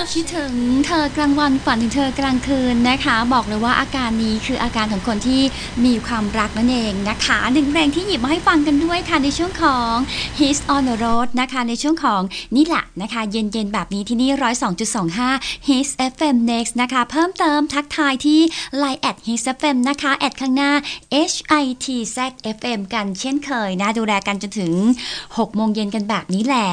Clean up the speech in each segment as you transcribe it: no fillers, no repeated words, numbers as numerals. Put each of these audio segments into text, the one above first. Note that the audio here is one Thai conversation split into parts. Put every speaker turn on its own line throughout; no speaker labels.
คิดถึงเธอกลางวันฝันถึงเธอกลางคืนนะคะบอกเลยว่าอาการนี้คืออาการของคนที่มีความรักนั่นเองนะคะหนึ่งเพลงที่หยิบมาให้ฟังกันด้วยค่ะในช่วงของ His on the Road นะคะในช่วงของนี่แหละนะคะเย็นๆแบบนี้ที่นี่ 102.25 His FM Next นะคะเพิ่มเติมทักทายที่ Line @His FM นะคะแอดข้างหน้า HITZFM กันเช่นเคยนะดูแลกันจนถึง 6 โมงเย็นกันแบบนี้แหละ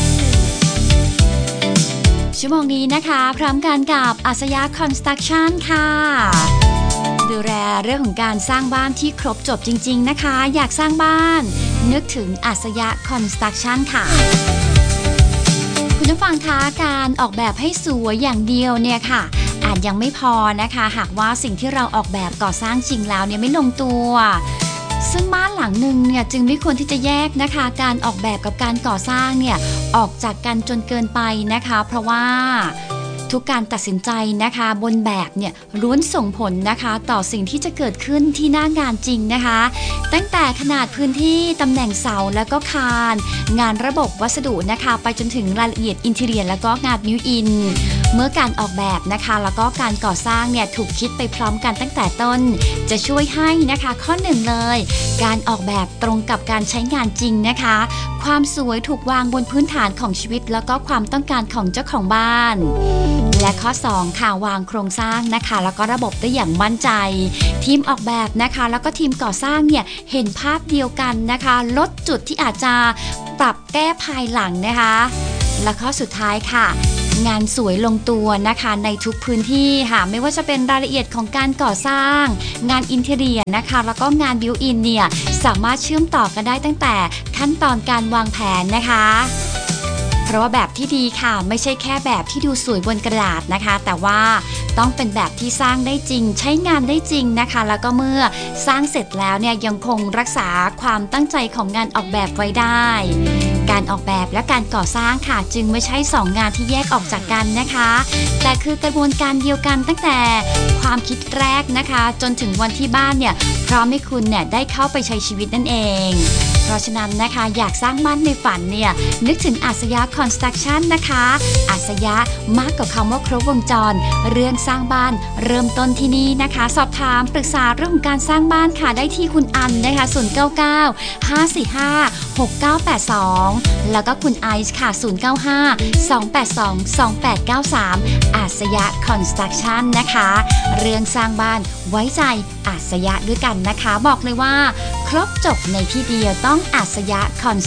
ชั่วโมงนี้นะคะพร้อมกันกับอัศยาคอนสตรักชั่นค่ะดูแลเรื่องของการสร้างบ้านที่ครบจบจริงๆนะคะอยากสร้างบ้านนึกถึงอัศยาคอนสตรักชั่นค่ะคุณผู้ฟังคะการออกแบบให้สวยอย่างเดียวเนี่ยค่ะอาจยังไม่พอนะคะหากว่าสิ่งที่เราออกแบบก่อสร้างจริงแล้วเนี่ยไม่ลงตัวซึ่งบ้านหลังหนึ่งเนี่ยจึงไม่ควรที่จะแยกนะคะการออกแบบกับการก่อสร้างเนี่ยออกจากกันจนเกินไปนะคะเพราะว่าทุกการตัดสินใจนะคะบนแบบเนี่ยล้วนส่งผลนะคะต่อสิ่งที่จะเกิดขึ้นที่หน้างานจริงนะคะตั้งแต่ขนาดพื้นที่ตำแหน่งเสาแล้วก็คานงานระบบวัสดุนะคะไปจนถึงรายละเอียดอินทีเรียแล้วก็งานบิวอินเมื่อการออกแบบนะคะแล้วก็การก่อสร้างเนี่ยถูกคิดไปพร้อมกันตั้งแต่ต้นจะช่วยให้นะคะข้อหนึ่งเลยการออกแบบตรงกับการใช้งานจริงนะคะความสวยถูกวางบนพื้นฐานของชีวิตแล้วก็ความต้องการของเจ้าของบ้านและข้อ2ค่ะวางโครงสร้างนะคะแล้วก็ระบบได้อย่างมั่นใจทีมออกแบบนะคะแล้วก็ทีมก่อสร้างเนี่ยเห็นภาพเดียวกันนะคะลดจุดที่อาจจะปรับแก้ภายหลังนะคะและข้อสุดท้ายค่ะงานสวยลงตัวนะคะในทุกพื้นที่ค่ะไม่ว่าจะเป็นรายละเอียดของการก่อสร้างงานอินทีเรียนะคะแล้วก็งานบิวอินเนี่ยสามารถเชื่อมต่อกันได้ตั้งแต่ขั้นตอนการวางแผนนะคะเพราะว่าแบบที่ดีค่ะไม่ใช่แค่แบบที่ดูสวยบนกระดาษนะคะแต่ว่าต้องเป็นแบบที่สร้างได้จริงใช้งานได้จริงนะคะแล้วก็เมื่อสร้างเสร็จแล้วเนี่ยยังคงรักษาความตั้งใจของงานออกแบบไว้ได้การออกแบบและการก่อสร้างค่ะจึงไม่ใช่2งานที่แยกออกจากกันนะคะแต่คือกระบวนการเดียวกันตั้งแต่ความคิดแรกนะคะจนถึงวันที่บ้านเนี่ยพร้อมให้คุณเนี่ยได้เข้าไปใช้ชีวิตนั่นเองเพราะฉะนั้นนะคะอยากสร้างบ้านในฝันเนี่ยนึกถึงอัศยาคอนสตรักชั่นนะคะอัศยะมากกว่าคำว่าครบวงจรเรื่องสร้างบ้านเริ่มต้นที่นี่นะคะสอบถามปรึกษาเรื่องของการสร้างบ้านค่ะได้ที่คุณอันนะคะ099-545-6982แล้วก็คุณไอซ์ค่ะ095-282-2893อัศยะคอนสตรักชั่นนะคะเรื่องสร้างบ้านไว้ใจอัศยะด้วยกันนะคะบอกเลยว่าครบจบในที่เดียวต้องอัศยะคอนส